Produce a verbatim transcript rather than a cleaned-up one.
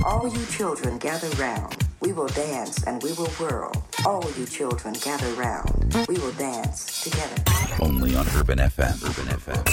All you children gather round. We will dance and we will whirl. All you children gather round. We will dance together. Only on Urban F M. Urban F M.